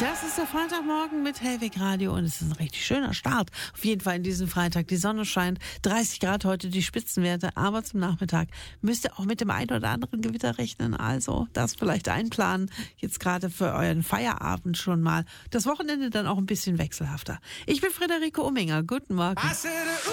Das ist der Freitagmorgen mit Hellweg Radio und es ist ein richtig schöner Start. Auf jeden Fall in diesem Freitag. Die Sonne scheint, 30 Grad heute die Spitzenwerte, aber zum Nachmittag müsst ihr auch mit dem einen oder anderen Gewitter rechnen. Also das vielleicht einplanen, jetzt gerade für euren Feierabend schon mal. Das Wochenende dann auch ein bisschen wechselhafter. Ich bin Friederike Umminger. Guten Morgen.